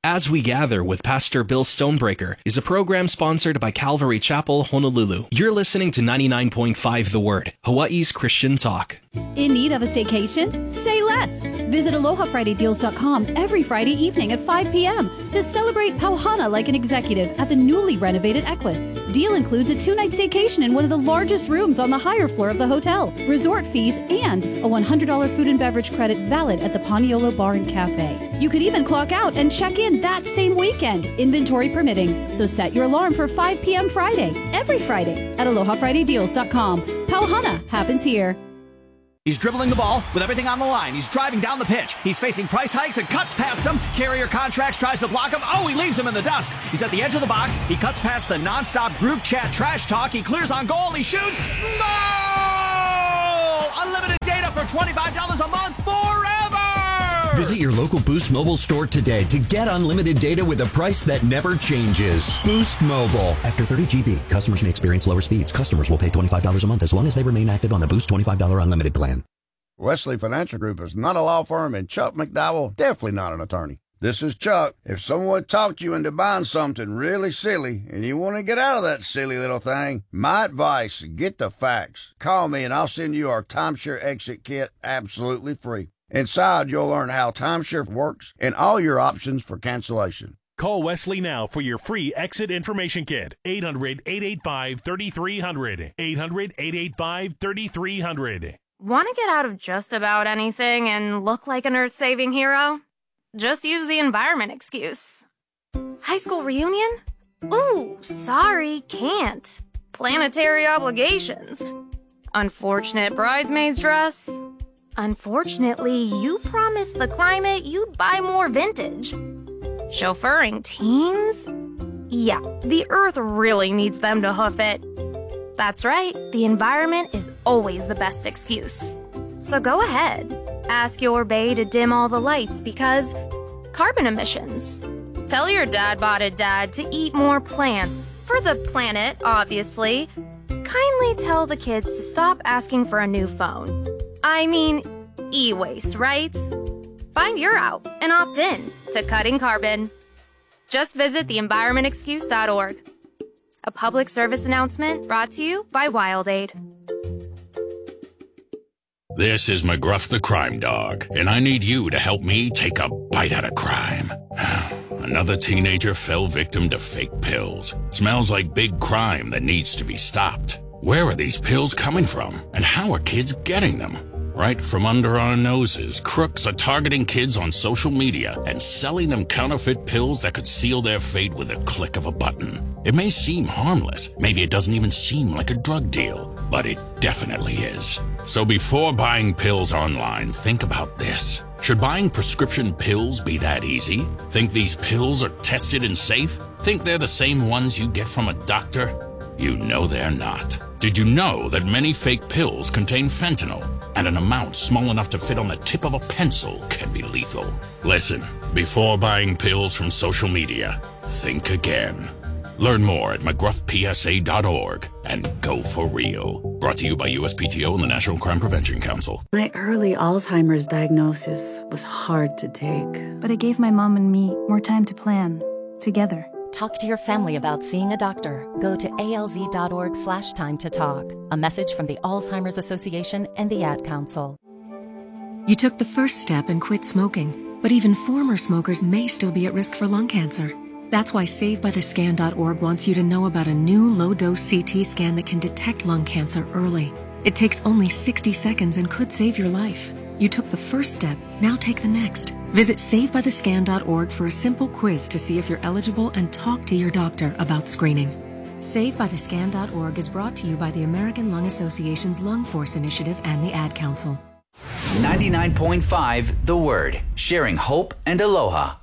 As We Gather with Pastor Bill Stonebreaker is a program sponsored by Calvary Chapel, Honolulu. You're listening to 99.5 The Word, Hawaii's Christian talk. In need of a staycation? Say less. Visit AlohaFridayDeals.com every Friday evening at 5 p.m. to celebrate Pauhana like an executive at the newly renovated Equus. Deal includes a 2-night staycation in one of the largest rooms on the higher floor of the hotel, resort fees, and a $100 food and beverage credit valid at the Paniolo Bar and Cafe. You could even clock out and check in that same weekend, inventory permitting. So set your alarm for 5 p.m. Friday, every Friday at AlohaFridayDeals.com. Pauhana happens here. He's dribbling the ball with everything on the line. He's driving down the pitch. He's facing price hikes and cuts past him. Carrier Contracts tries to block him. Oh, he leaves him in the dust. He's at the edge of the box. He cuts past the nonstop group chat trash talk. He clears on goal. He shoots. Goal! Unlimited data for $25 a month forever! Visit your local Boost Mobile store today to get unlimited data with a price that never changes. Boost Mobile. After 30 GB, customers may experience lower speeds. Customers will pay $25 a month as long as they remain active on the Boost $25 unlimited plan. Wesley Financial Group is not a law firm, and Chuck McDowell definitely not an attorney. This is Chuck. If someone talked you into buying something really silly and you want to get out of that silly little thing, my advice, get the facts. Call me and I'll send you our timeshare exit kit absolutely free. Inside, you'll learn how timeshare works and all your options for cancellation. Call Wesley now for your free exit information kit. 800-885-3300. 800-885-3300. Want to get out of just about anything and look like an earth-saving hero? Just use the environment excuse. High school reunion? Ooh, sorry, can't. Planetary obligations. Unfortunate bridesmaid's dress. Unfortunately, you promised the climate you'd buy more vintage. Chauffeuring teens? Yeah, the earth really needs them to hoof it. That's right, the environment is always the best excuse. So go ahead, ask your bae to dim all the lights because carbon emissions. Tell your dad-botted dad to eat more plants, for the planet, obviously. Kindly tell the kids to stop asking for a new phone. I mean, e-waste, right? Find your out and opt in to cutting carbon. Just visit theenvironmentexcuse.org. A public service announcement brought to you by WildAid. This is McGruff the Crime Dog, and I need you to help me take a bite out of crime. Another teenager fell victim to fake pills. Smells like big crime that needs to be stopped. Where are these pills coming from, and how are kids getting them? Right from under our noses, crooks are targeting kids on social media and selling them counterfeit pills that could seal their fate with a click of a button. It may seem harmless, maybe it doesn't even seem like a drug deal, but it definitely is. So before buying pills online, think about this. Should buying prescription pills be that easy? Think these pills are tested and safe? Think they're the same ones you get from a doctor? You know they're not. Did you know that many fake pills contain fentanyl? And an amount small enough to fit on the tip of a pencil can be lethal. Listen, before buying pills from social media, think again. Learn more at McGruffPSA.org and go for real. Brought to you by USPTO and the National Crime Prevention Council. My early Alzheimer's diagnosis was hard to take. But it gave my mom and me more time to plan, together. Talk to your family about seeing a doctor. Go to alz.org/time to talk. A message from the Alzheimer's Association and the Ad Council. You took the first step and quit smoking, but even former smokers may still be at risk for lung cancer. That's why SaveByTheScan.org wants you to know about a new low-dose CT scan that can detect lung cancer early. It takes only 60 seconds and could save your life. You took the first step, now take the next. Visit SaveByTheScan.org for a simple quiz to see if you're eligible and talk to your doctor about screening. SaveByTheScan.org is brought to you by the American Lung Association's Lung Force Initiative and the Ad Council. 99.5 The Word, sharing hope and aloha.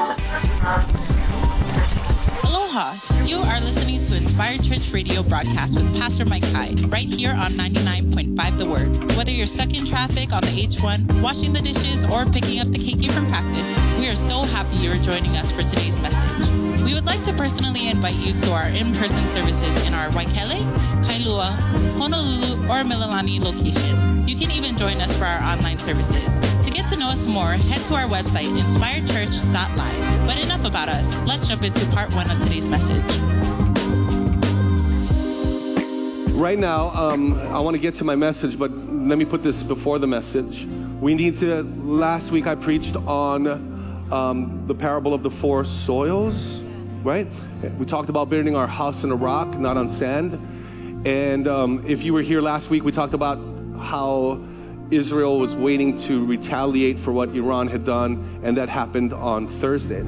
Aloha! You are listening to Inspired Church Radio broadcast with Pastor Mike Hai, right here on 99.5 The Word. Whether you're stuck in traffic on the H1, washing the dishes, or picking up the keiki from practice, we are so happy you're joining us for today's message. We would like to personally invite you to our in-person services in our Waikele, Kailua, Honolulu, or Mililani location. You can even join us for our online services. To get to know us more, head to our website, inspiredchurch.live. But enough about us. Let's jump into part 1 of today's message. Right now, I want to get to my message, but let me put this before the message. Last week I preached on the parable of the 4 soils, right? We talked about building our house in a rock, not on sand. And if you were here last week, we talked about how Israel was waiting to retaliate for what Iran had done, and that happened on Thursday.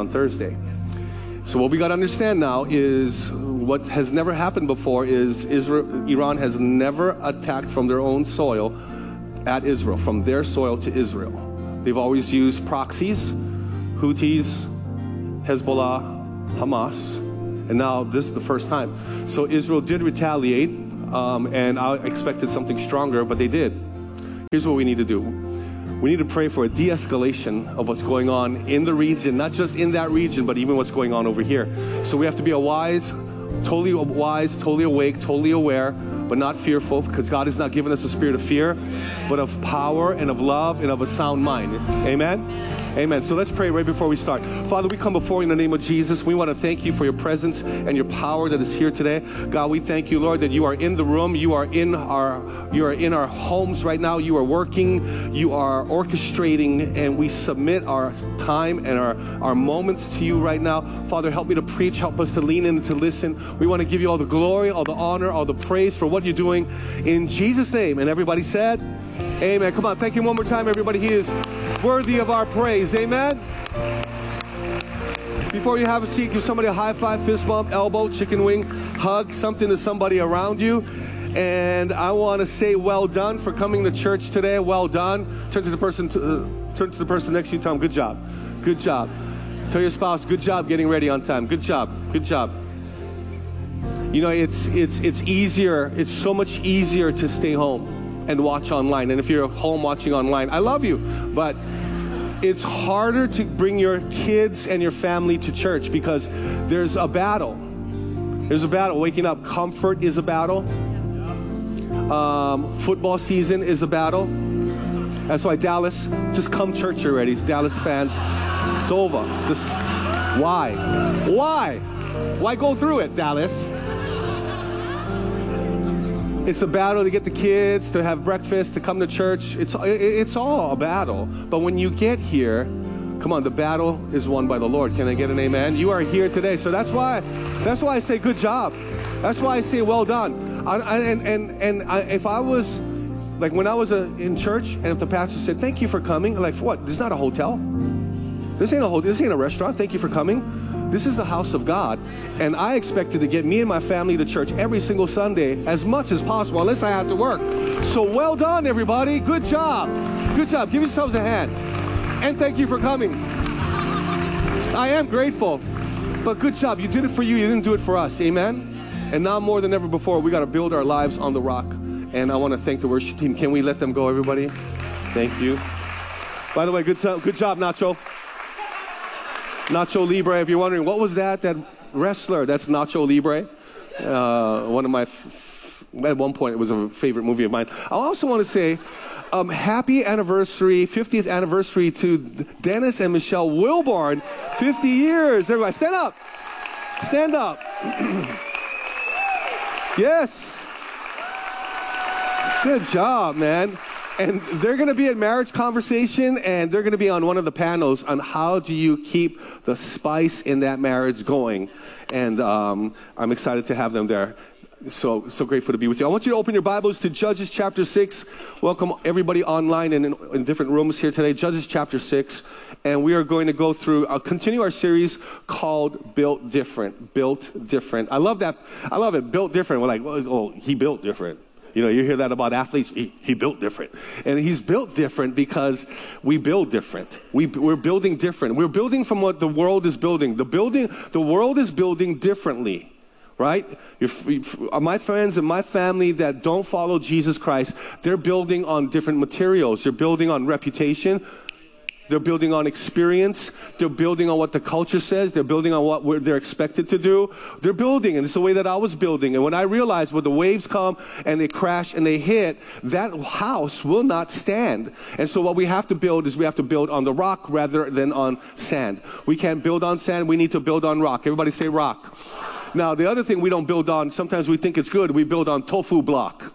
So what we got to understand now is what has never happened before is Iran has never attacked from their own soil at Israel, from their soil to Israel. They've always used proxies, Houthis, Hezbollah, Hamas, and now this is the first time. So Israel did retaliate, and I expected something stronger, but they did. Here's what we need to do. We need to pray for a de-escalation of what's going on in the region, not just in that region, but even what's going on over here. So we have to be totally awake, totally aware, but not fearful, because God has not given us a spirit of fear, but of power and of love and of a sound mind. Amen? Amen. So let's pray right before we start. Father, we come before you in the name of Jesus. We want to thank you for your presence and your power that is here today. God, we thank you, Lord, that you are in the room. You are in our homes right now. You are working. You are orchestrating, and we submit our time and our moments to you right now. Father, help me to preach. Help us to lean in and to listen. We want to give you all the glory, all the honor, all the praise for what you're doing in Jesus' name. And everybody said, amen. Come on, thank him one more time, everybody. He is worthy of our praise. Amen. Before you have a seat, give somebody a high five, fist bump, elbow, chicken wing, hug, something to somebody around you. And I want to say well done for coming to church today. Well done. Turn to the person next to you. Tell them, good job. Good job. Tell your spouse, good job getting ready on time. Good job. Good job. You know, it's easier. It's so much easier to stay home and watch online. And if you're home watching online, I love you, but it's harder to bring your kids and your family to church because there's a battle. There's a battle. Waking up, comfort is a battle. Football season is a battle. That's why Dallas, just come church already. Dallas fans, it's over. Just why? Why go through it, Dallas? It's a battle to get the kids to have breakfast, to come to church. It's all a battle. But when you get here, come on, the battle is won by the Lord. Can I get an amen? You are here today. So that's why I say good job. That's why I say well done. If I was, like when I was in church, and if the pastor said, thank you for coming, like for what? This is not a hotel. This ain't a restaurant. Thank you for coming. This is the house of God, and I expected to get me and my family to church every single Sunday as much as possible, unless I had to work. So well done, everybody. Good job. Good job. Give yourselves a hand. And thank you for coming. I am grateful, but good job. You did it for you. You didn't do it for us. Amen? And now more than ever before, we got to build our lives on the rock. And I want to thank the worship team. Can we let them go, everybody? Thank you. By the way, good job, Nacho. Nacho Libre, if you're wondering, what was that wrestler? That's Nacho Libre. One of my, at one point, it was a favorite movie of mine. I also want to say, happy anniversary, 50th anniversary to Dennis and Michelle Wilborn. 50 years. Everybody, stand up. Stand up. Yes. Good job, man. And they're going to be at Marriage Conversation, and they're going to be on one of the panels on how do you keep the spice in that marriage going. And I'm excited to have them there. So grateful to be with you. I want you to open your Bibles to Judges chapter 6. Welcome everybody online and in different rooms here today. Judges chapter 6. And we are going to go through, continue our series called Built Different. Built Different. I love that. I love it. Built Different. We're like, oh, he built different. You know, you hear that about athletes. He built different. And he's built different because we build different. We're building different. We're building from what the world is building. The world is building differently, right? My friends and my family that don't follow Jesus Christ, they're building on different materials. They're building on reputation. They're building on experience. They're building on what the culture says. They're building on what they're expected to do. They're building, and it's the way that I was building. And when I realized when the waves come and they crash and they hit, that house will not stand. And so what we have to build is we have to build on the rock rather than on sand. We can't build on sand. We need to build on rock. Everybody say rock. Now, the other thing we don't build on, sometimes we think it's good, we build on tofu block.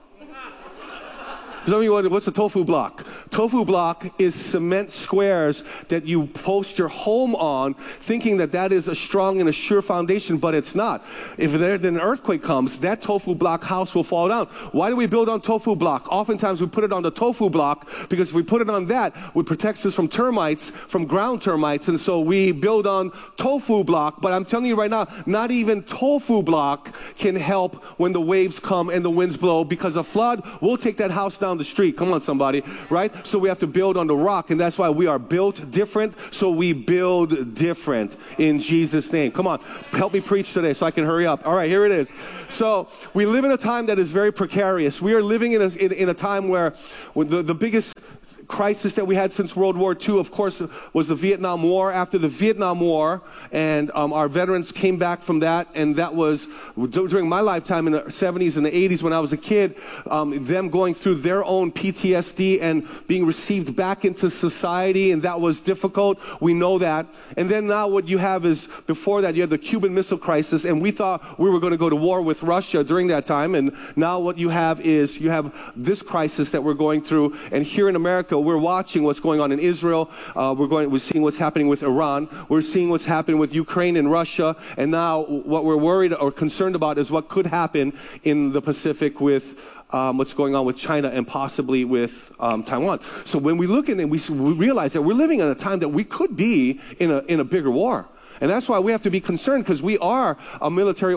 Some of you wonder, what's a tofu block? Tofu block is cement squares that you post your home on, thinking that that is a strong and a sure foundation, but it's not. If an earthquake comes, that tofu block house will fall down. Why do we build on tofu block? Oftentimes we put it on the tofu block because if we put it on that, it protects us from termites, from ground termites, and so we build on tofu block. But I'm telling you right now, not even tofu block can help when the waves come and the winds blow, because a flood will take that house down the street. Come on, somebody, right? So we have to build on the rock, and that's why we are built different, so we build different in Jesus' name. Come on, help me preach today so I can hurry up. All right, here it is. So we live in a time that is very precarious. We are living in a time where the biggest crisis that we had since World War II, of course, was the Vietnam War. After the Vietnam War, and our veterans came back from that, and that was during my lifetime in the 70s and the 80s when I was a kid, them going through their own PTSD and being received back into society, and that was difficult. We know that. And then now what you have is, before that, you had the Cuban Missile Crisis, and we thought we were going to go to war with Russia during that time, and now what you have is you have this crisis that we're going through, and here in America, we're watching what's going on in Israel. We're seeing what's happening with Iran. We're seeing what's happening with Ukraine and Russia. And now what we're worried or concerned about is what could happen in the Pacific with what's going on with China and possibly with Taiwan. So when we look at it, we realize that we're living in a time that we could be in a bigger war. And that's why we have to be concerned, because we are a military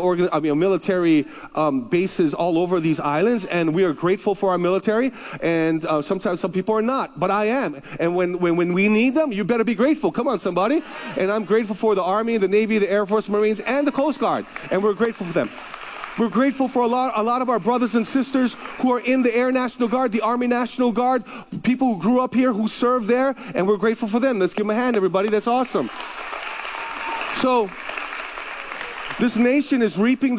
bases all over these islands, and we are grateful for our military. And sometimes some people are not, but I am. And when we need them, you better be grateful. Come on, somebody. And I'm grateful for the Army, the Navy, the Air Force, Marines, and the Coast Guard. And we're grateful for them. We're grateful for a lot of our brothers and sisters who are in the Air National Guard, the Army National Guard, people who grew up here, who serve there, and we're grateful for them. Let's give them a hand, everybody. That's awesome. So this nation is reaping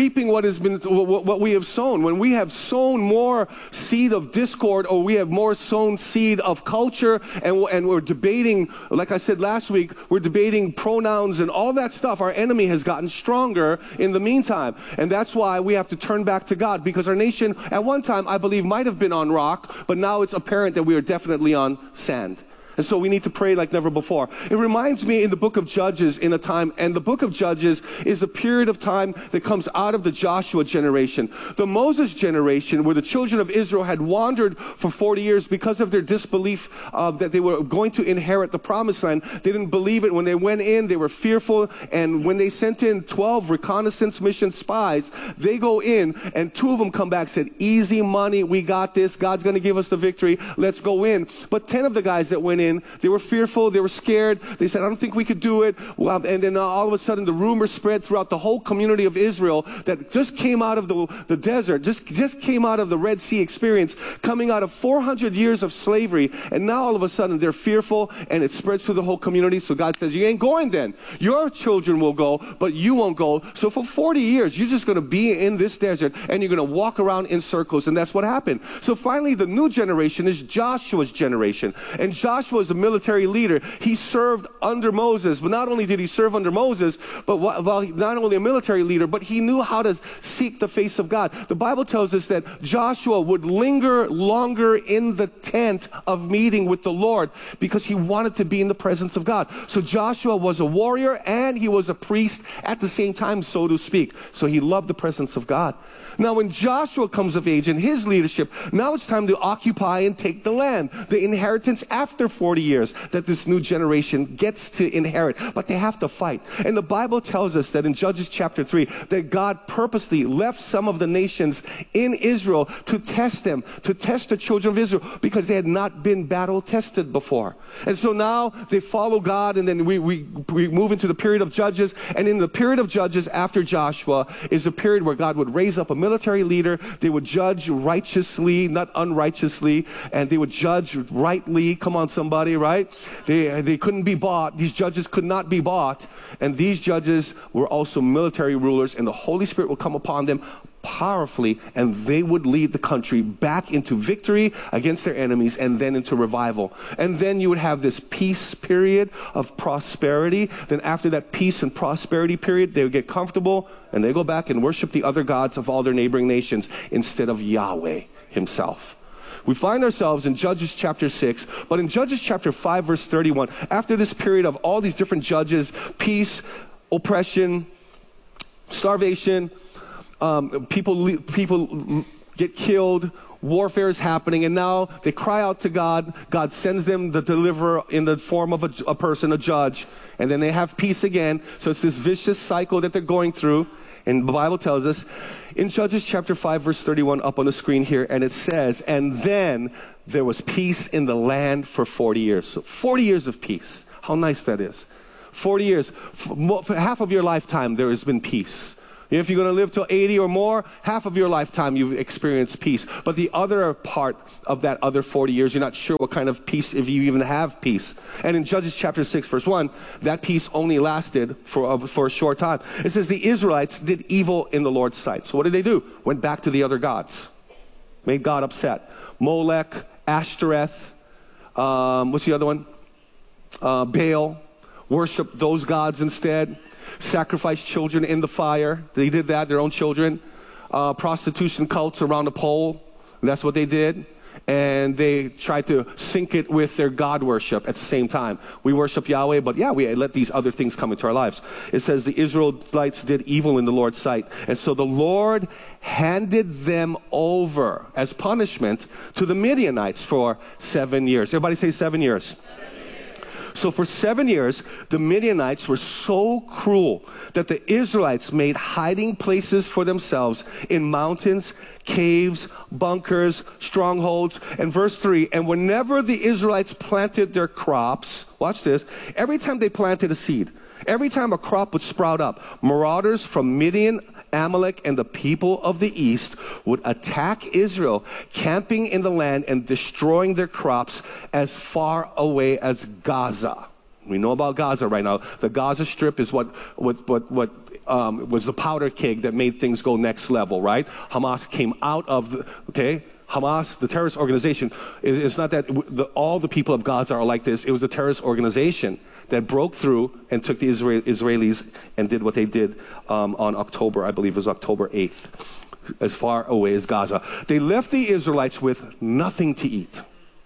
what we have sown. When we have sown more seed of discord, or we have more sown seed of culture, and we're debating, like I said last week, we're debating pronouns and all that stuff, our enemy has gotten stronger in the meantime. And that's why we have to turn back to God, because our nation at one time, I believe, might have been on rock, but now it's apparent that we are definitely on sand. And so we need to pray like never before. It reminds me in the book of Judges, in a time, and the book of Judges is a period of time that comes out of the Joshua generation. The Moses generation, where the children of Israel had wandered for 40 years because of their disbelief that they were going to inherit the promised land. They didn't believe it. When they went in, they were fearful. And when they sent in 12 reconnaissance mission spies, they go in, and 2 of them come back and said, easy money, we got this. God's going to give us the victory. Let's go in. But 10 of the guys that went in, they were fearful, they were scared, they said, I don't think we could do it. And then all of a sudden the rumor spread throughout the whole community of Israel that just came out of the desert, just came out of the Red Sea experience, coming out of 400 years of slavery, and now all of a sudden they're fearful, and it spreads through the whole community. So God says, you ain't going then. Your children will go, but you won't go. So for 40 years, you're just going to be in this desert, and you're going to walk around in circles, and that's what happened. So finally the new generation is Joshua's generation, and Joshua is a military leader. He served under Moses, but not only did he serve under Moses, but not only a military leader, but he knew how to seek the face of God. The Bible tells us that Joshua would linger longer in the tent of meeting with the Lord because he wanted to be in the presence of God. So Joshua was a warrior and he was a priest at the same time, so to speak. So he loved the presence of God. Now when Joshua comes of age in his leadership, now it's time to occupy and take the land, the inheritance after 40 years that this new generation gets to inherit, but they have to fight. And the Bible tells us that in Judges chapter 3, that God purposely left some of the nations in Israel to test them, to test the children of Israel, because they had not been battle tested before. And so now they follow God, and then we move into the period of Judges, and in the period of Judges after Joshua is a period where God would raise up a military leader. They would judge righteously, not unrighteously, and they would judge rightly. Come on, somebody. somebody, right? They couldn't be bought. These judges could not be bought. And these judges were also military rulers, and the Holy Spirit will come upon them powerfully, and they would lead the country back into victory against their enemies and then into revival. And then you would have this peace period of prosperity. Then after that peace and prosperity period, they would get comfortable and they go back and worship the other gods of all their neighboring nations instead of Yahweh himself. We find ourselves in Judges chapter 6, but in Judges chapter 5 verse 31, after this period of all these different judges, peace, oppression, starvation, people get killed, warfare is happening, and now they cry out to God. God sends them the deliverer in the form of a person, a judge, and then they have peace again. So it's this vicious cycle that they're going through, and the Bible tells us in Judges chapter 5 verse 31 up on the screen here, and it says, and then there was peace in the land for 40 years. So 40 years of peace. How nice that is. 40 years. For half of your lifetime there has been peace. If you're going to live till 80 or more, half of your lifetime you've experienced peace. But the other part of that other 40 years, you're not sure what kind of peace, if you even have peace. And in Judges chapter 6 verse 1, that peace only lasted for a short time. It says the Israelites did evil in the Lord's sight. So what did they do? Went back to the other gods. Made God upset. Molech, Ashtoreth, what's the other one? Baal. Worshiped those gods instead. Sacrificed children in the fire. They did that, their own children. Prostitution cults around the pole. That's what they did. And they tried to sync it with their God worship at the same time. We worship Yahweh, but yeah, we let these other things come into our lives. It says the Israelites did evil in the Lord's sight. And so the Lord handed them over as punishment to the Midianites for 7 years. Everybody say 7 years. So for 7 years, the Midianites were so cruel that the Israelites made hiding places for themselves in mountains, caves, bunkers, strongholds. And verse 3, and whenever the Israelites planted their crops, watch this, every time they planted a seed, every time a crop would sprout up, marauders from Midian, Amalek, and the people of the east would attack Israel, camping in the land and destroying their crops as far away as Gaza. We know about Gaza right now. The Gaza Strip is what was the powder keg that made things go next level, right? Hamas came out of, Hamas, the terrorist organization, it's not that all the people of Gaza are like this. It was a terrorist organization that broke through and took the Israelis and did what they did on October, I believe it was October 8th, as far away as Gaza. They left the Israelites with nothing to eat,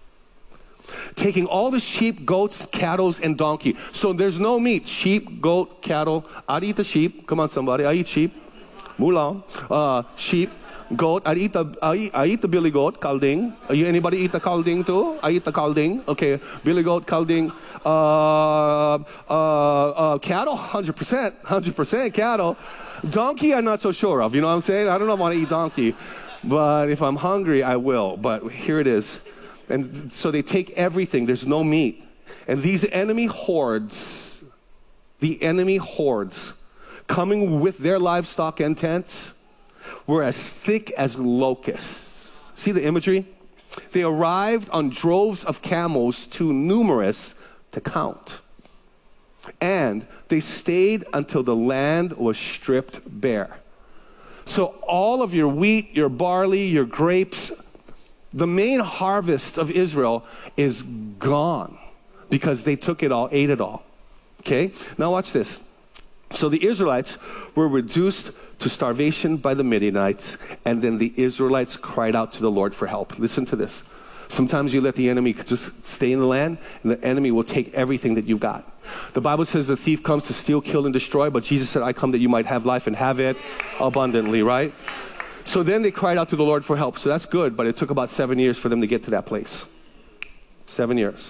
taking all the sheep, goats, cattle, and donkey. So there's no meat. Sheep, goat, cattle. I'd eat the sheep. Come on, somebody. I eat sheep. Mulan. Sheep. Goat, I eat the billy goat, kalding. Anybody eat the kalding too? I eat the kalding. Okay, billy goat, kalding. Cattle, 100% cattle. Donkey, I'm not so sure of. You know what I'm saying? I don't know if I want to eat donkey, but if I'm hungry, I will. But here it is. And so they take everything. There's no meat. And these enemy hordes, coming with their livestock and tents, were as thick as locusts. See the imagery? They arrived on droves of camels too numerous to count. And they stayed until the land was stripped bare. So all of your wheat, your barley, your grapes, the main harvest of Israel is gone because they took it all, ate it all. Okay? Now watch this. So the Israelites were reduced to starvation by the Midianites, and then the Israelites cried out to the Lord for help. Listen to this. Sometimes you let the enemy just stay in the land, and the enemy will take everything that you've got. The Bible says the thief comes to steal, kill, and destroy, but Jesus said, I come that you might have life and have it abundantly, right? So then they cried out to the Lord for help. So that's good, but it took about 7 years for them to get to that place. 7 years.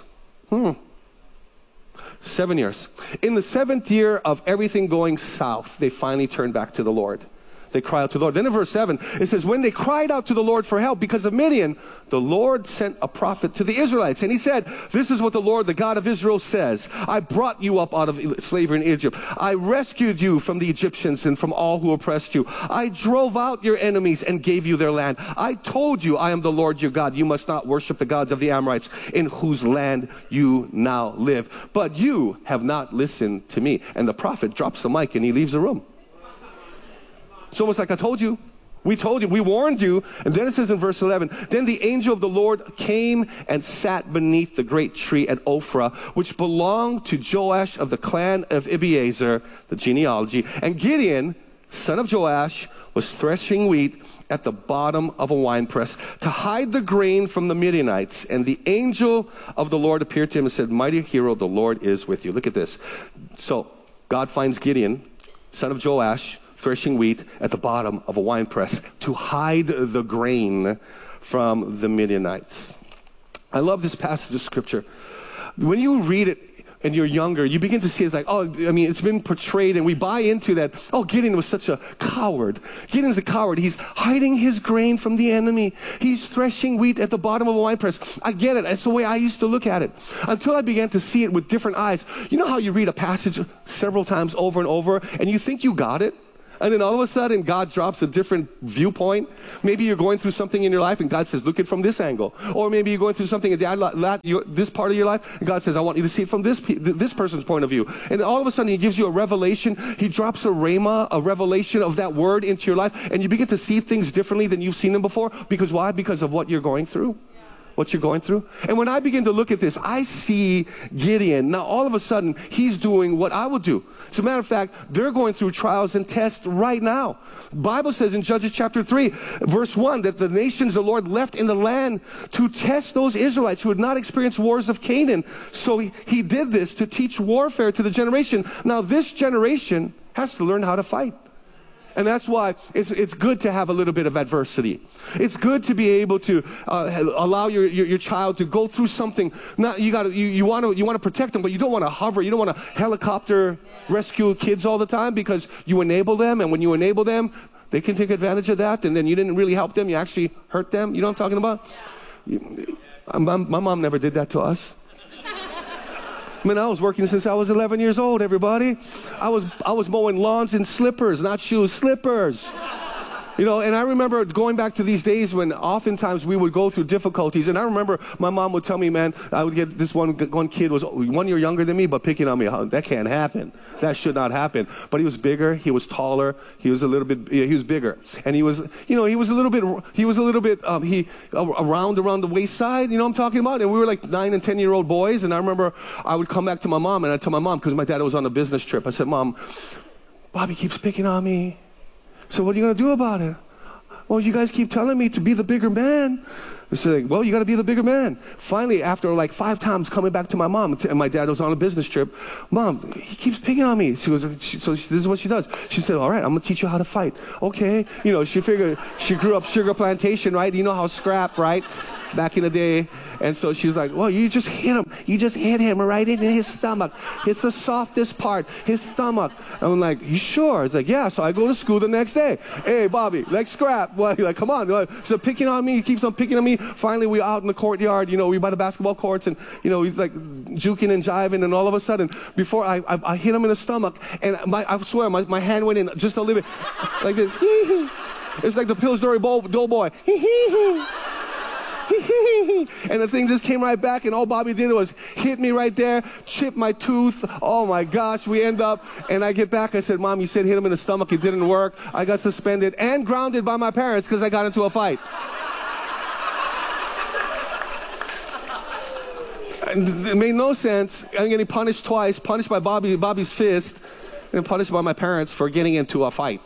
7 years. In the 7th year of everything going south, they finally turned back to the Lord. they cry out to the Lord. Then in verse 7, it says, when they cried out to the Lord for help because of Midian, the Lord sent a prophet to the Israelites. And he said, this is what the Lord, the God of Israel, says. I brought you up out of slavery in Egypt. I rescued you from the Egyptians and from all who oppressed you. I drove out your enemies and gave you their land. I told you, I am the Lord your God. You must not worship the gods of the Amorites in whose land you now live. But you have not listened to me. And the prophet drops the mic and he leaves the room. It's almost like I told you. We told you. We warned you. And then it says in verse 11, then the angel of the Lord came and sat beneath the great tree at Ophrah, which belonged to Joash of the clan of Abiezer, the genealogy. And Gideon, son of Joash, was threshing wheat at the bottom of a winepress to hide the grain from the Midianites. And the angel of the Lord appeared to him and said, mighty hero, the Lord is with you. Look at this. So God finds Gideon, son of Joash, threshing wheat at the bottom of a winepress to hide the grain from the Midianites. I love this passage of scripture. When you read it and you're younger, you begin to see it's like, oh, I mean, it's been portrayed and we buy into that. Oh, Gideon was such a coward. Gideon's a coward. He's hiding his grain from the enemy. He's threshing wheat at the bottom of a winepress. I get it. That's the way I used to look at it until I began to see it with different eyes. You know how you read a passage several times over and over and you think you got it? And then all of a sudden, God drops a different viewpoint. Maybe you're going through something in your life, and God says, look at it from this angle. Or maybe you're going through something in this part of your life, and God says, I want you to see it from this person's point of view. And all of a sudden, He gives you a revelation. He drops a rhema, a revelation of that word into your life, and you begin to see things differently than you've seen them before. Because why? Because of what you're going through. What you're going through. And when I begin to look at this, I see Gideon. Now, all of a sudden, he's doing what I would do. As a matter of fact, they're going through trials and tests right now. The Bible says in Judges chapter 3, verse 1, that the nations the Lord left in the land to test those Israelites who had not experienced wars of Canaan. So he did this to teach warfare to the generation. Now, this generation has to learn how to fight. And that's why it's good to have a little bit of adversity. It's good to be able to allow your child to go through something. Not you want to protect them, but you don't want to hover. You don't want to helicopter rescue kids all the time because you enable them, and when you enable them, they can take advantage of that. And then you didn't really help them; you actually hurt them. You know what I'm talking about? My mom never did that to us. I mean, I was working since I was 11 years old, everybody. I was mowing lawns in slippers, not shoes, slippers. You know, and I remember going back to these days when oftentimes we would go through difficulties. And I remember my mom would tell me, man, I would get this one kid was 1 year younger than me, but picking on me. That can't happen. That should not happen. But he was bigger. He was taller. He was a little bit, he was bigger. And he was, you know, he was a little bit around the waist side, you know what I'm talking about? And we were like 9 and 10-year-old boys. And I remember I would come back to my mom and I'd tell my mom, because my dad was on a business trip. I said, Mom, Bobby keeps picking on me. So what are you going to do about it? Well, you guys keep telling me to be the bigger man. I said, well, you got to be the bigger man. Finally, after like 5 times coming back to my mom, and my dad was on a business trip, Mom, he keeps picking on me. She goes, this is what she does. She said, all right, I'm going to teach you how to fight. Okay. You know, she figured she grew up sugar plantation, right? You know how scrap, right? Back in the day. And so she was like, well, you just hit him. You just hit him right in his stomach. It's the softest part, his stomach. I'm like, you sure? It's like, yeah. So I go to school the next day. Hey, Bobby, like scrap. Well, like, come on. So picking on me, he keeps on picking on me. Finally, we out in the courtyard, you know, we by the basketball courts, and, you know, he's like juking and jiving, and all of a sudden, before I hit him in the stomach, and I swear, my hand went in just a little bit, like this. It's like the Pillsbury Doughboy. And the thing just came right back, and all Bobby did was hit me right there, chip my tooth. Oh my gosh, we end up, and I get back, I said, Mom, you said hit him in the stomach, it didn't work. I got suspended and grounded by my parents because I got into a fight. And it made no sense. I'm getting punished twice, punished by Bobby's fist, and punished by my parents for getting into a fight.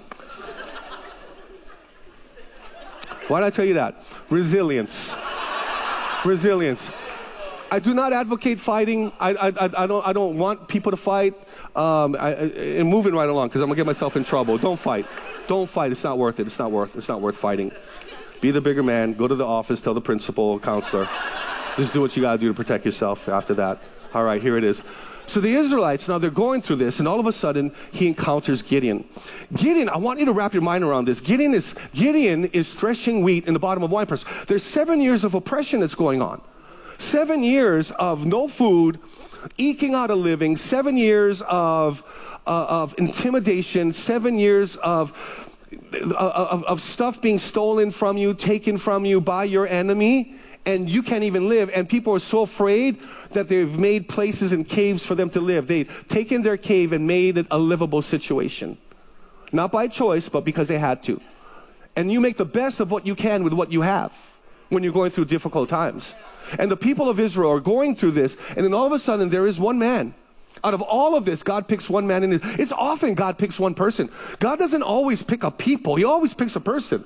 Why did I tell you that? Resilience. Resilience. I do not advocate fighting. I don't want people to fight. And moving right along, because I'm gonna get myself in trouble. Don't fight. Don't fight. It's not worth it. It's not worth fighting. Be the bigger man. Go to the office. Tell the principal, counselor. Just do what you gotta do to protect yourself after that. All right, here it is. So the Israelites, now they're going through this, and all of a sudden, he encounters Gideon. Gideon, I want you to wrap your mind around this. Gideon is threshing wheat in the bottom of a wine press. There's 7 years of oppression that's going on. 7 years of no food, eking out a living, 7 years of intimidation, 7 years of stuff being stolen from you, taken from you by your enemy, and you can't even live. And people are so afraid that they've made places and caves for them to live. They've taken their cave and made it a livable situation. Not by choice, but because they had to. And you make the best of what you can with what you have when you're going through difficult times. And the people of Israel are going through this, and then all of a sudden there is one man. Out of all of this, God picks one man, and it's often God picks one person. God doesn't always pick a people. He always picks a person.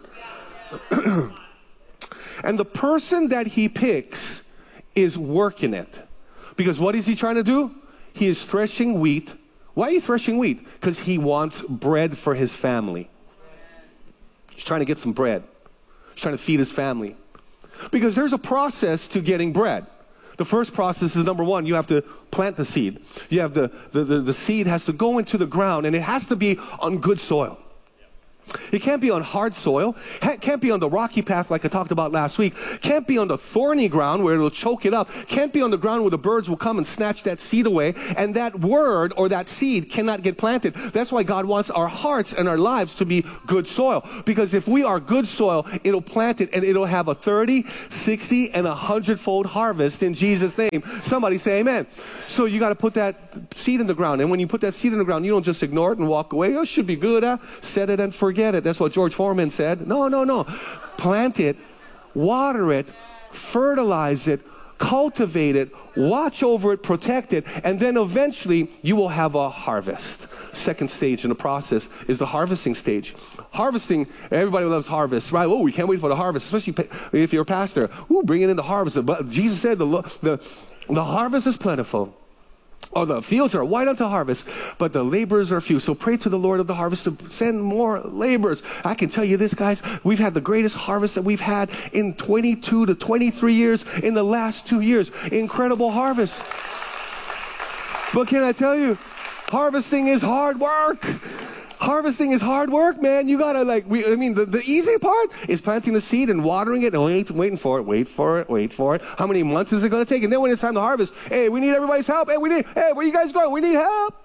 And the person that he picks is working it. Because what is he trying to do? He is threshing wheat. Why are you threshing wheat? Because he wants bread for his family. He's trying to get some bread. He's trying to feed his family. Because there's a process to getting bread. The first process is, number one, you have to plant the seed. You have the seed has to go into the ground, and it has to be on good soil. It can't be on hard soil. It can't be on the rocky path like I talked about last week. Can't be on the thorny ground where it'll choke it up. Can't be on the ground where the birds will come and snatch that seed away. And that word or that seed cannot get planted. That's why God wants our hearts and our lives to be good soil. Because if we are good soil, it'll plant it and it'll have a 30, 60, and 100-fold harvest in Jesus' name. Somebody say amen. So you got to put that seed in the ground. And when you put that seed in the ground, you don't just ignore it and walk away. Oh, it should be good. Set it and forget it. That's what George Foreman said. No. Plant it, water it, fertilize it, cultivate it, watch over it, protect it, and then eventually you will have a harvest. Second stage in the process is the harvesting stage. Harvesting, everybody loves harvest, right? Oh, we can't wait for the harvest, especially if you're a pastor. Ooh, bring it in the harvest. But Jesus said the harvest is plentiful. Or the fields are white unto harvest, but the laborers are few. So pray to the Lord of the harvest to send more laborers. I can tell you this, guys, we've had the greatest harvest that we've had in 22 to 23 years in the last 2 years. Incredible harvest. But can I tell you, harvesting is hard work. Harvesting is hard work, man. You gotta the easy part is planting the seed and watering it and waiting for it. How many months is it gonna take? And then when it's time to harvest, hey, we need everybody's help. Hey, where you guys going? We need help.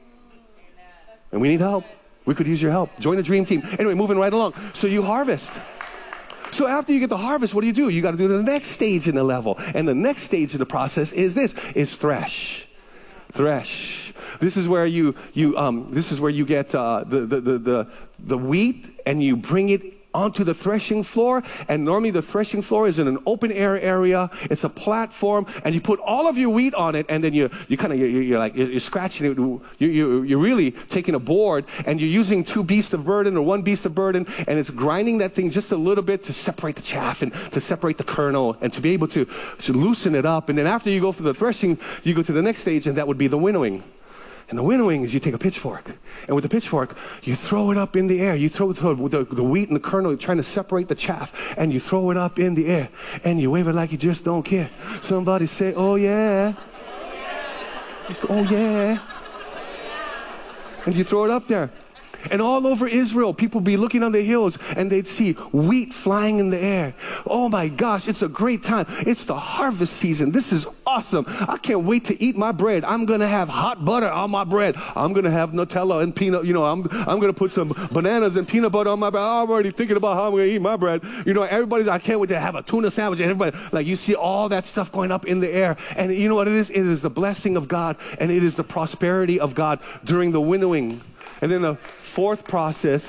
And we need help. We could use your help. Join the dream team. Anyway, moving right along. So you harvest. So after you get the harvest, what do? You gotta do the next stage in the level. And the next stage in the process is thresh. Thresh. This is where you get the wheat and you bring it onto the threshing floor. And normally the threshing floor is in an open air area. It's a platform, and you put all of your wheat on it, and then you're scratching it. You're really taking a board and you're using 2 beasts of burden or 1 beast of burden, and it's grinding that thing just a little bit to separate the chaff and to separate the kernel and to be able to loosen it up. And then after you go through the threshing, you go to the next stage, and that would be the winnowing. And the winnowing is you take a pitchfork, and with the pitchfork, you throw it up in the air. You throw the wheat and the kernel, trying to separate the chaff, and you throw it up in the air, and you wave it like you just don't care. Somebody say, oh yeah. Oh yeah. And you throw it up there. And all over Israel, people be looking on the hills and they'd see wheat flying in the air. Oh my gosh, it's a great time. It's the harvest season. This is awesome. I can't wait to eat my bread. I'm going to have hot butter on my bread. I'm going to have Nutella and peanut. I'm going to put some bananas and peanut butter on my bread. I'm already thinking about how I'm going to eat my bread. Everybody's, I can't wait to have a tuna sandwich. And everybody, you see all that stuff going up in the air. And you know what it is? It is the blessing of God, and it is the prosperity of God during the winnowing. And then the fifth process,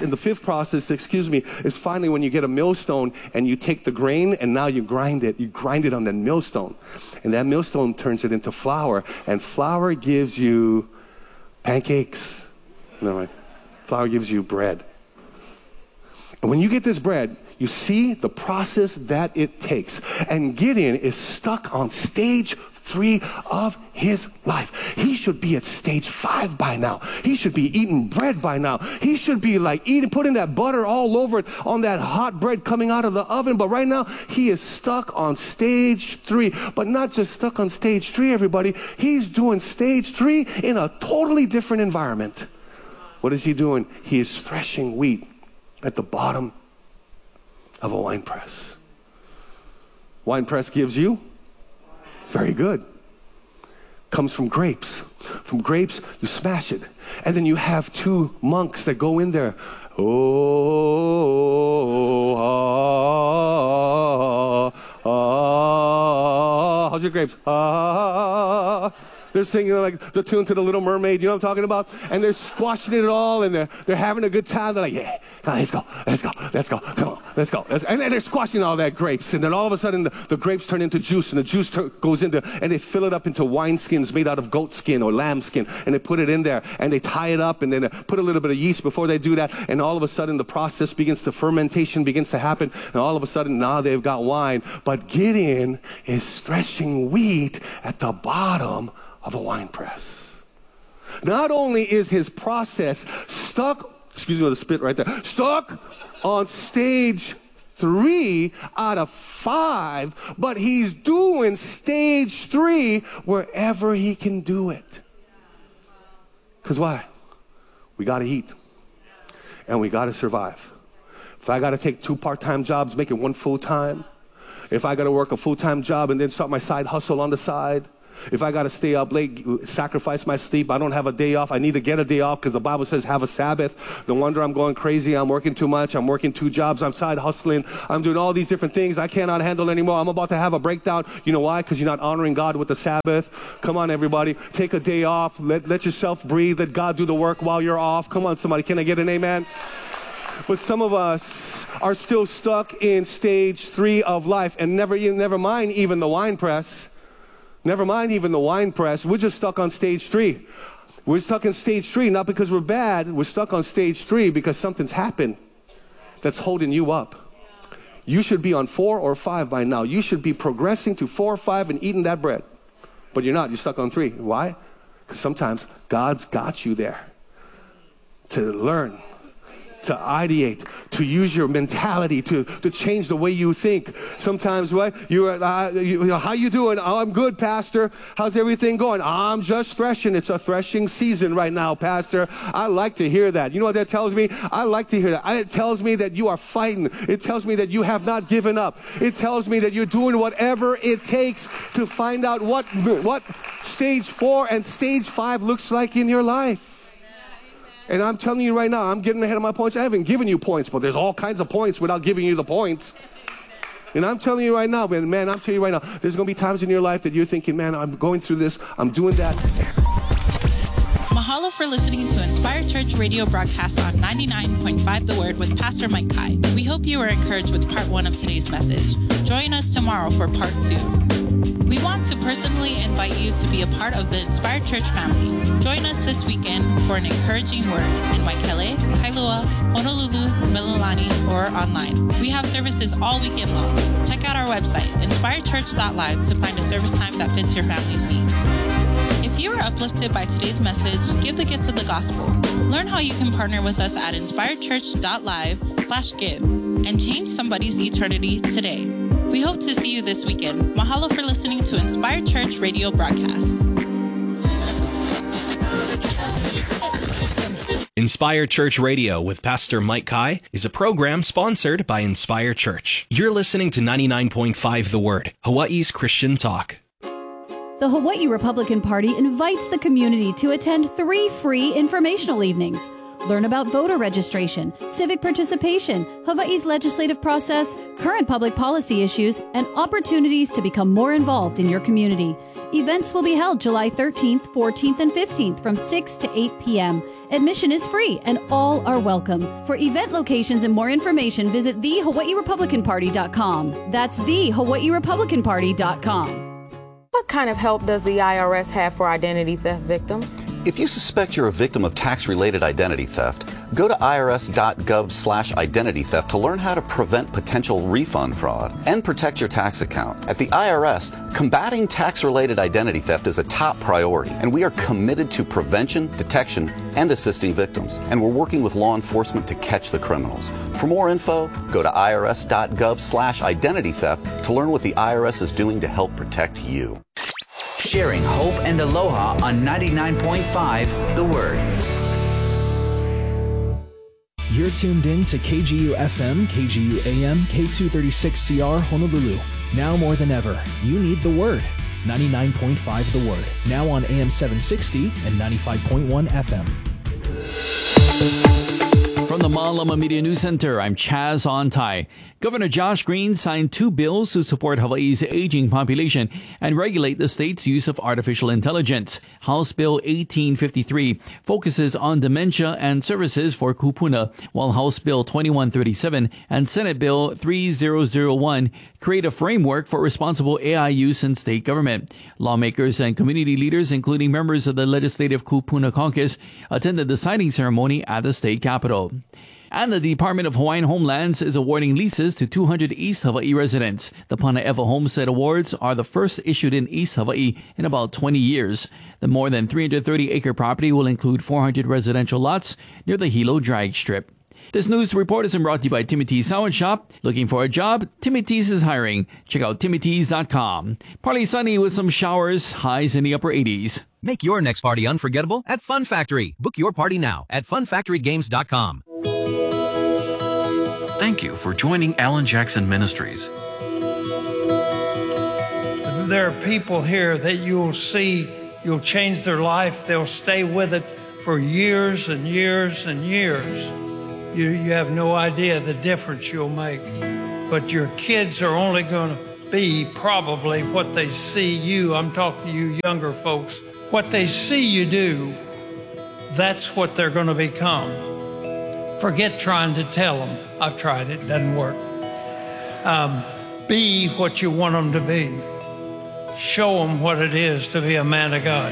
is finally when you get a millstone and you take the grain and now you grind it. You grind it on the millstone. And that millstone turns it into flour. And flour gives you pancakes. No, right? Flour gives you bread. And when you get this bread, you see the process that it takes. And Gideon is stuck on stage 3 of his life. He should be at stage 5 by now. He should be eating bread by now. He should be like putting that butter all over it on that hot bread coming out of the oven. But right now, he is stuck on stage 3. But not just stuck on stage 3, everybody. He's doing stage 3 in a totally different environment. What is he doing? He is threshing wheat at the bottom of a wine press. Wine press gives you? Very good. Comes from grapes. From grapes, you smash it. And then you have 2 monks that go in there. How's your grapes? They're singing like the tune to the Little Mermaid, you know what I'm talking about? And they're squashing it all, and they're having a good time. They're like, yeah, let's go, come on, let's go. And then they're squashing all that grapes, and then all of a sudden the grapes turn into juice, and the juice goes into, and they fill it up into wine skins made out of goat skin or lamb skin, and they put it in there, and they tie it up, and then they put a little bit of yeast before they do that, and all of a sudden the process begins to, fermentation begins to happen, and all of a sudden now they've got wine. But Gideon is threshing wheat at the bottom of a wine press. Not only is his process stuck, excuse me with a spit right there, stuck on stage 3 out of 5, but he's doing stage 3 wherever he can do it. Because why? We got to eat. And we got to survive. If I got to take 2 part-time jobs, make it 1 full-time. If I got to work a full-time job and then start my side hustle on the side. If I got to stay up late, sacrifice my sleep, I don't have a day off. I need to get a day off because the Bible says have a Sabbath. No wonder I'm going crazy. I'm working too much. I'm working 2 jobs. I'm side hustling. I'm doing all these different things I cannot handle anymore. I'm about to have a breakdown. You know why? Because you're not honoring God with the Sabbath. Come on, everybody. Take a day off. Let yourself breathe. Let God do the work while you're off. Come on, somebody. Can I get an amen? But some of us are still stuck in stage 3 of life, and never mind even the wine press. Never mind even the wine press. We're just stuck on stage 3. We're stuck in stage 3, not because we're bad. We're stuck on stage 3 because something's happened that's holding you up. You should be on 4 or 5 by now. You should be progressing to 4 or 5 and eating that bread. But you're not. You're stuck on 3. Why? Because sometimes God's got you there to learn, to ideate, to use your mentality, to change the way you think. Sometimes, what? How you doing? Oh, I'm good, Pastor. How's everything going? I'm just threshing. It's a threshing season right now, Pastor. I like to hear that. You know what that tells me? I like to hear that. It tells me that you are fighting. It tells me that you have not given up. It tells me that you're doing whatever it takes to find out what stage 4 and stage 5 looks like in your life. And I'm telling you right now, I'm getting ahead of my points. I haven't given you points, but there's all kinds of points without giving you the points. And I'm telling you right now, man, I'm telling you right now, there's going to be times in your life that you're thinking, man, I'm going through this, I'm doing that. Mahalo for listening to Inspire Church radio broadcast on 99.5 The Word with Pastor Mike Kai. We hope you were encouraged with part 1 of today's message. Join us tomorrow for part 2. We want to personally invite you to be a part of the Inspire Church family. Join us this weekend for an encouraging word in Waikele, Kailua, Honolulu, Mililani, or online. We have services all weekend long. Check out our website, inspirechurch.live, to find a service time that fits your family's needs. If you were uplifted by today's message, give the gift of the gospel. Learn how you can partner with us at inspirechurch.live/give and change somebody's eternity today. We hope to see you this weekend. Mahalo for listening to Inspire Church radio broadcast. Inspire Church Radio with Pastor Mike Kai is a program sponsored by Inspire Church. You're listening to 99.5 The Word, Hawaii's Christian talk. The Hawaii Republican Party invites the community to attend 3 free informational evenings. Learn about voter registration, civic participation, Hawaii's legislative process, current public policy issues, and opportunities to become more involved in your community. Events will be held July 13th, 14th, and 15th from 6 to 8 p.m. Admission is free and all are welcome. For event locations and more information, visit thehawaiirepublicanparty.com. That's thehawaiirepublicanparty.com. What kind of help does the IRS have for identity theft victims? If you suspect you're a victim of tax-related identity theft, go to irs.gov/identity theft to learn how to prevent potential refund fraud and protect your tax account. At the IRS, combating tax-related identity theft is a top priority, and we are committed to prevention, detection, and assisting victims. And we're working with law enforcement to catch the criminals. For more info, go to irs.gov/identity theft to learn what the IRS is doing to help protect you. Sharing hope and aloha on 99.5 The Word. You're tuned in to KGU FM, KGU AM, K236CR Honolulu. Now more than ever, you need The Word. 99.5 The Word. Now on AM 760 and 95.1 FM. From the Malama Media News Center, I'm Chaz Ontai. Governor Josh Green signed 2 bills to support Hawaii's aging population and regulate the state's use of artificial intelligence. House Bill 1853 focuses on dementia and services for kupuna, while House Bill 2137 and Senate Bill 3001 create a framework for responsible AI use in state government. Lawmakers and community leaders, including members of the Legislative Kupuna Caucus, attended the signing ceremony at the state capitol. And the Department of Hawaiian Homelands is awarding leases to 200 East Hawaii residents. The Panaewa Homestead Awards are the first issued in East Hawaii in about 20 years. The more than 330-acre property will include 400 residential lots near the Hilo drag strip. This news report is brought to you by Timothy's Sound Shop. Looking for a job? Timothy's is hiring. Check out timothys.com. Partly sunny with some showers, highs in the upper 80s. Make your next party unforgettable at Fun Factory. Book your party now at funfactorygames.com. Thank you for joining Alan Jackson Ministries. There are people here that you'll see, you'll change their life. They'll stay with it for years and years and years. You have no idea the difference you'll make. But your kids are only going to be probably what they see you. I'm talking to you younger folks. What they see you do, that's what they're going to become. Forget trying to tell them. I've tried it, doesn't work. Be what you want them to be. Show them what it is to be a man of God.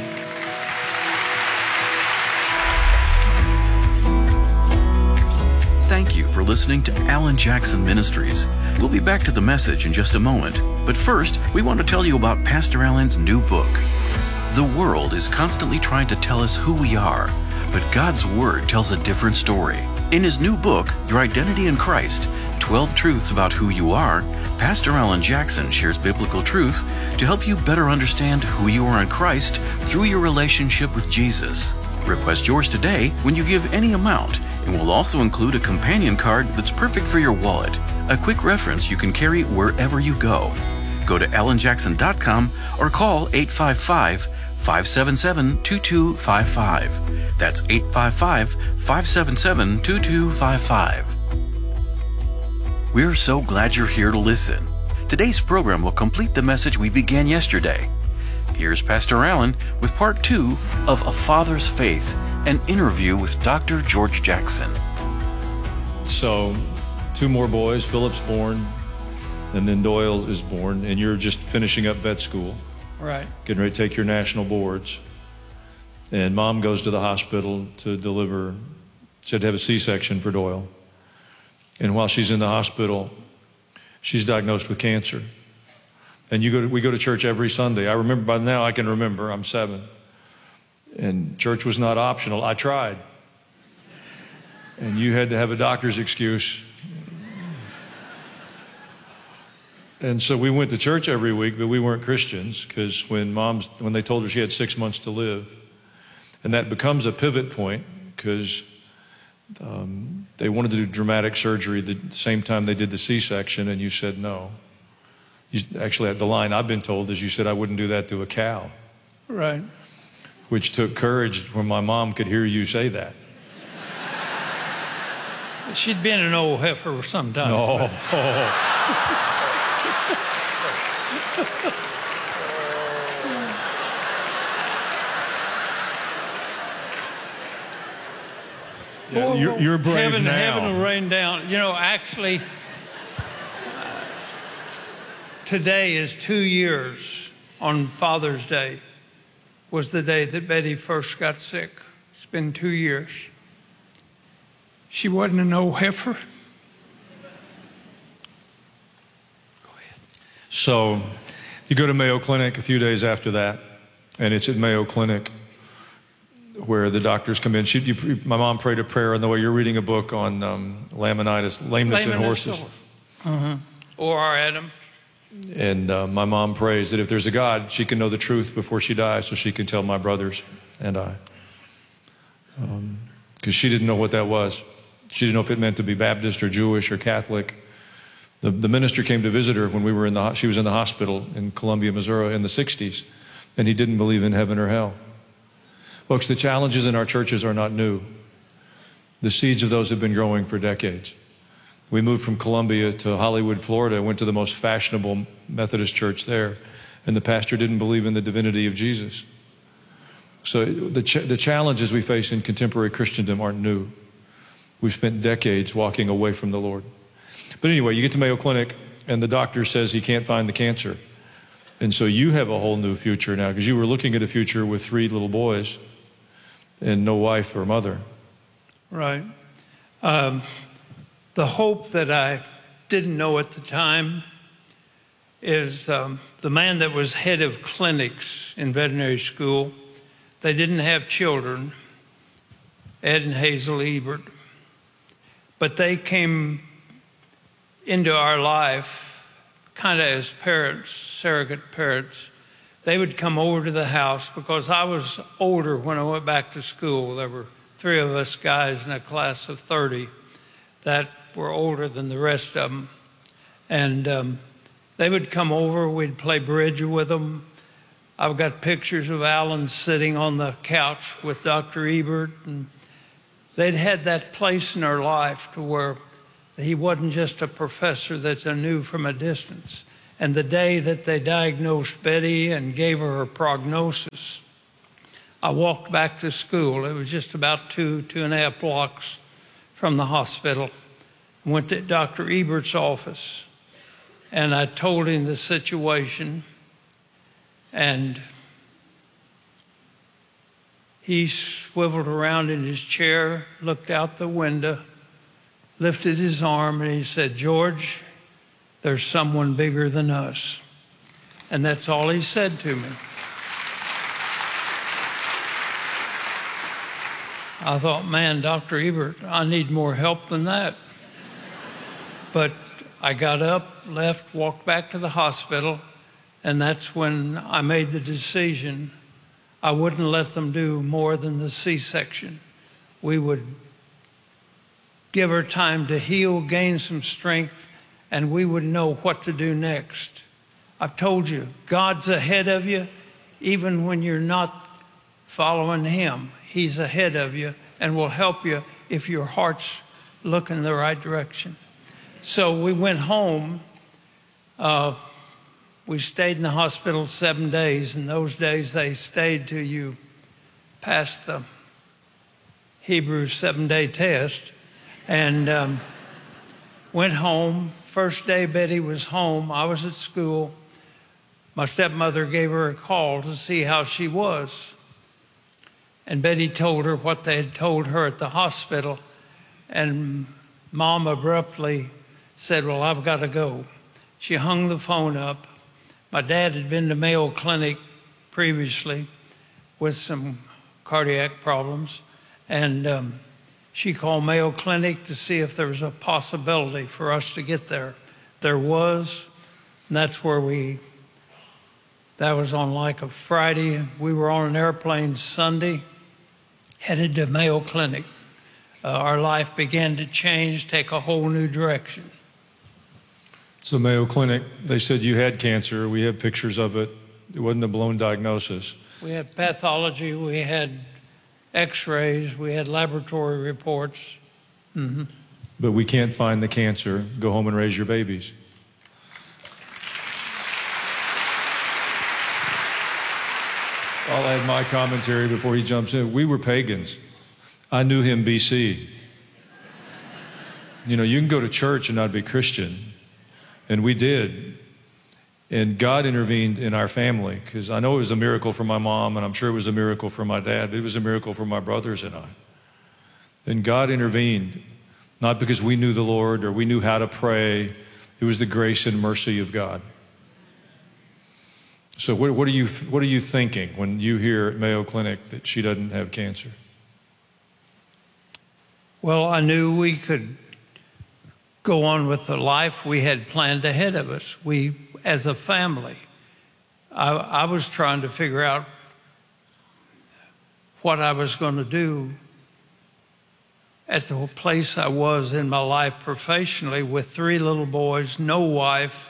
Thank you for listening to Alan Jackson Ministries. We'll be back to the message in just a moment. But first, we want to tell you about Pastor Alan's new book. The world is constantly trying to tell us who we are, but God's Word tells a different story. In his new book, Your Identity in Christ, 12 Truths About Who You Are, Pastor Alan Jackson shares biblical truths to help you better understand who you are in Christ through your relationship with Jesus. Request yours today when you give any amount, and we'll also include a companion card that's perfect for your wallet, a quick reference you can carry wherever you go. Go to alanjackson.com or call 855-577-2255. That's 855-577-2255. We're so glad you're here to listen. Today's program will complete the message we began yesterday. Here's Pastor Alan with part 2 of A Father's Faith, an interview with Dr. George Jackson. So, 2 more boys, Philip's born, and then Doyle is born, and you're just finishing up vet school. Right. Getting ready to take your national boards. And Mom goes to the hospital to deliver. She had to have a C-section for Doyle. And while she's in the hospital, she's diagnosed with cancer. And we go to church every Sunday. I remember, by now I can remember, I'm 7. And church was not optional. I tried. And you had to have a doctor's excuse. And so we went to church every week, but we weren't Christians, because when they told her she had 6 months to live, and that becomes a pivot point, because they wanted to do dramatic surgery the same time they did the C-section, and you said no. Actually, the line I've been told is you said I wouldn't do that to a cow. Right. Which took courage when my mom could hear you say that. She'd been an old heifer for some time. No. Yeah, you're brave now. Heaven will rain down. You know, actually, today is 2 years on Father's Day. was the day that Betty first got sick. It's been 2 years. She wasn't an old heifer. So you go to Mayo Clinic a few days after that, and it's at Mayo Clinic where the doctors come in. My mom prayed a prayer on the way. You're reading a book on lameness in horses. Mm-hmm. Or Adam. And my mom prays that if there's a God, she can know the truth before she dies so she can tell my brothers and I. Because she didn't know what that was. She didn't know if it meant to be Baptist or Jewish or Catholic. The minister came to visit her when she was in the hospital in Columbia, Missouri in the 60s, and he didn't believe in heaven or hell. Folks, the challenges in our churches are not new. The seeds of those have been growing for decades. We moved from Columbia to Hollywood, Florida, went to the most fashionable Methodist church there, and the pastor didn't believe in the divinity of Jesus. So the challenges we face in contemporary Christendom aren't new. We've spent decades walking away from the Lord. But anyway, you get to Mayo Clinic, and the doctor says he can't find the cancer. And so you have a whole new future now, because you were looking at a future with 3 little boys and no wife or mother. Right. The hope that I didn't know at the time is the man that was head of clinics in veterinary school, they didn't have children, Ed and Hazel Ebert, but they came into our life kind of as parents, surrogate parents. They would come over to the house because I was older when I went back to school. There were 3 of us guys in a class of 30 that were older than the rest of them. And they would come over, we'd play bridge with them. I've got pictures of Alan sitting on the couch with Dr. Ebert. And they'd had that place in their life to where he wasn't just a professor that I knew from a distance. And the day that they diagnosed Betty and gave her her prognosis, I walked back to school. It was just about 2.5 blocks from the hospital. Went to Dr. Ebert's office, and I told him the situation, and he swiveled around in his chair, looked out the window, lifted his arm, and he said, "George, there's someone bigger than us." And that's all he said to me. I thought, man, Dr. Ebert, I need more help than that. But I got up, left, walked back to the hospital, and that's when I made the decision I wouldn't let them do more than the C-section. We would give her time to heal, gain some strength, and we would know what to do next. I've told you, God's ahead of you, even when you're not following Him. He's ahead of you and will help you if your heart's looking in the right direction. So we went home. We stayed in the hospital 7 days. In those days, they stayed till you passed the Hebrews 7-day test. And went home. First day Betty was home, I was at school. My stepmother gave her a call to see how she was. And Betty told her what they had told her at the hospital. And Mom abruptly said, "Well, I've got to go." She hung the phone up. My dad had been to Mayo Clinic previously with some cardiac problems. And she called Mayo Clinic to see if there was a possibility for us to get there. There was, and that's where that was on like a Friday. We were on an airplane Sunday, headed to Mayo Clinic. Our life began to change, take a whole new direction. So Mayo Clinic, they said you had cancer. We have pictures of it. It wasn't a blown diagnosis. We had pathology. We had x-rays. We had laboratory reports. Mm-hmm. But we can't find the cancer. Go home and raise your babies. I'll add my commentary before he jumps in. We were pagans. I knew him BC. You know, you can go to church and not be Christian. And we did. And God intervened in our family, because I know it was a miracle for my mom, and I'm sure it was a miracle for my dad, but it was a miracle for my brothers and I. And God intervened, not because we knew the Lord or we knew how to pray. It was the grace and mercy of God. So what are you thinking when you hear at Mayo Clinic that she doesn't have cancer? Well, I knew we could go on with the life we had planned ahead of us. We, as a family, I was trying to figure out what I was going to do at the place I was in my life professionally with 3 little boys, no wife.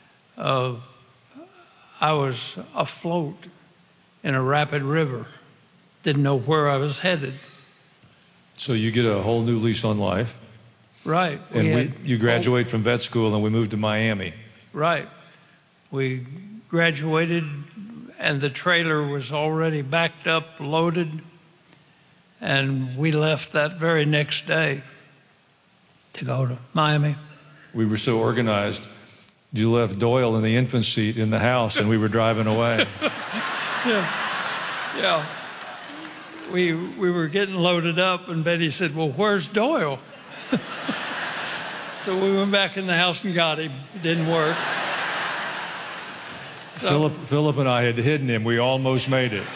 I was afloat in a rapid river, didn't know where I was headed. So you get a whole new lease on life. Right. And you graduate from vet school and we moved to Miami. Right. We graduated and the trailer was already backed up, loaded, and we left that very next day to go to Miami. We were so organized. You left Doyle in the infant seat in the house and we were driving away. Yeah. We were getting loaded up and Betty said, well, where's Doyle? So we went back in the house and got him. It didn't work. So, Philip and I had hidden him. We almost made it.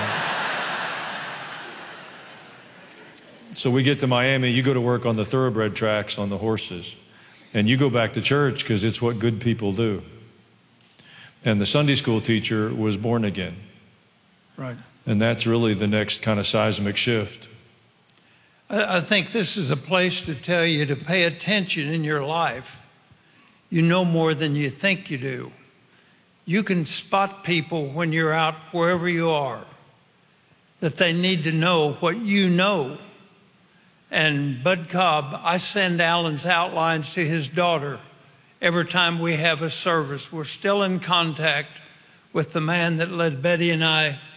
So we get to Miami. You go to work on the thoroughbred tracks on the horses. And you go back to church because it's what good people do. And the Sunday school teacher was born again. Right. And that's really the next kind of seismic shift. I think this is a place to tell you to pay attention in your life. You know more than you think you do. You can spot people when you're out wherever you are, that they need to know what you know. And Bud Cobb, I send Alan's outlines to his daughter every time we have a service. We're still in contact with the man that led Betty and I